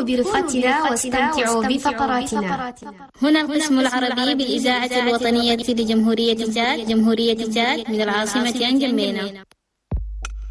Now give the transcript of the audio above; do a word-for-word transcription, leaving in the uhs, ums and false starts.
برفقتنا واستمتعوا بفقراتنا. هنا القسم العربي بالإذاعة الوطنية لجمهورية تشاد، جمهورية تشاد من العاصمة نجمينا.